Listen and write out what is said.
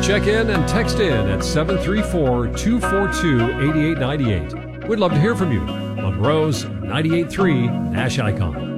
Check in and text in at 734-242-8898. We'd love to hear from you on Rose 98.3 Nash Icon.